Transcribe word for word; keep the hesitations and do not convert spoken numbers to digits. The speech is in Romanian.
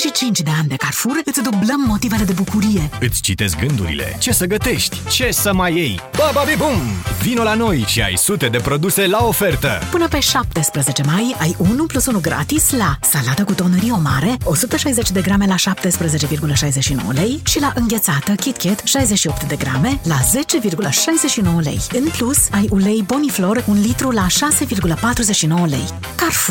douăzeci și cinci de ani de Carrefour îți dublăm motivele de bucurie. Îți citesc gândurile. Ce să gătești? Ce să mai iei? Bababibum! Vino la noi și ai sute de produse la ofertă! Până pe șaptesprezece mai ai unu plus unu gratis la salată cu tonărie mare, o sută șaizeci de grame la șaptesprezece virgulă șaizeci și nouă lei și la înghețată KitKat șaizeci și opt de grame la zece virgulă șaizeci și nouă lei. În plus, ai ulei Boniflor un litru la șase virgulă patruzeci și nouă lei. Carrefour.